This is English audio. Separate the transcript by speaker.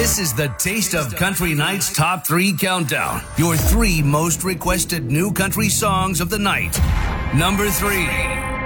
Speaker 1: This is the Taste of Country Night's Top 3 Countdown. Your 3 most requested new country songs of the night. Number 3.